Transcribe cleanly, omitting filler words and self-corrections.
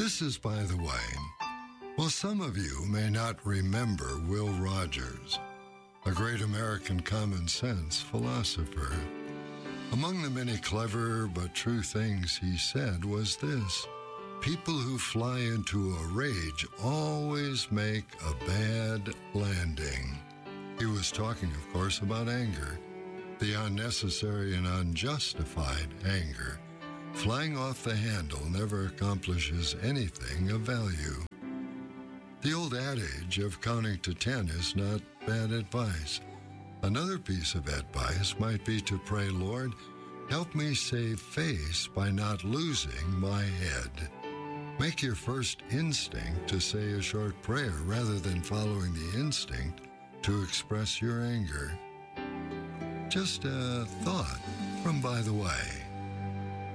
This is By the Way. Well, some of you may not remember Will Rogers, a great American common sense philosopher. Among the many clever but true things he said was this: people who fly into a rage always make a bad landing. He was talking, of course, about anger, the unnecessary and unjustified anger. Flying off the handle never accomplishes anything of value. The old adage of counting to 10 is not bad advice. Another piece of advice might be to pray, Lord, help me save face by not losing my head. Make your first instinct to say a short prayer rather than following the instinct to express your anger. Just a thought from By the Way.